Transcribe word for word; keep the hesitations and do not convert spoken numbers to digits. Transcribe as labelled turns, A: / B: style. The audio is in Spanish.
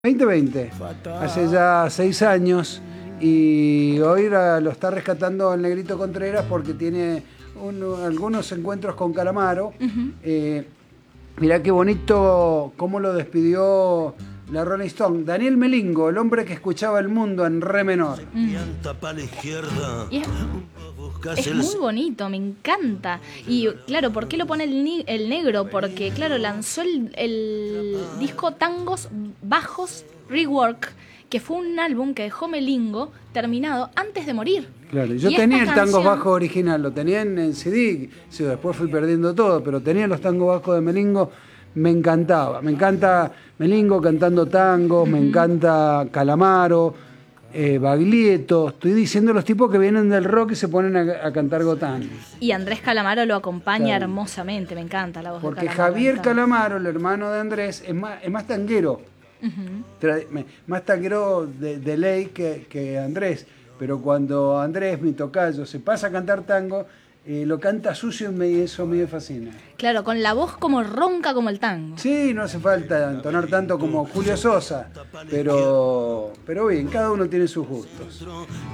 A: veinte veinte, hace ya seis años, y hoy lo está rescatando el Negrito Contreras porque tiene un, algunos encuentros con Calamaro. Uh-huh. eh, mirá qué bonito cómo lo despidió la Rolling Stone. Daniel Melingo, el hombre que escuchaba el mundo en re menor.
B: Mm. Y es, es muy bonito, me encanta. Y claro, ¿por qué lo pone el, ni- el negro? Porque claro, lanzó el, el disco Tangos Bajos Rework, que fue un álbum que dejó Melingo terminado antes de morir.
A: Claro, yo
B: y
A: tenía el
B: canción...
A: tango bajo original, lo tenía en, en C D, sí, después fui perdiendo todo, pero tenía los tangos bajos de Melingo, me encantaba, me encanta Melingo cantando tangos, uh-huh. Me encanta Calamaro, eh, Baglietto, estoy diciendo los tipos que vienen del rock y se ponen a, a cantar gotán.
B: Y Andrés Calamaro lo acompaña claro. hermosamente, me encanta la voz
A: Porque
B: de Calamaro.
A: Porque Javier Calamaro, el hermano de Andrés, es más, es más tanguero. Uh-huh. Más tanguero de, de ley que, que Andrés, pero cuando Andrés, mi tocayo, se pasa a cantar tango, eh, lo canta sucio y me, eso me fascina.
B: Claro, con la voz como ronca como el tango.
A: Sí, no hace falta entonar tanto como Julio Sosa, pero, pero bien, cada uno tiene sus gustos.